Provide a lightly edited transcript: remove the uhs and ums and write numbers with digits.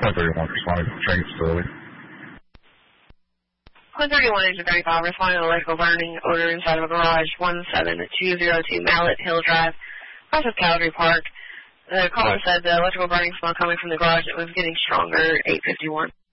131 responding to the training facility. 131 Agent 35, responding to electrical burning odor inside of a garage, 17202 Mallet Hill Drive, north of Calgary Park. The caller said the electrical burning smell coming from the garage, it was getting stronger, 851.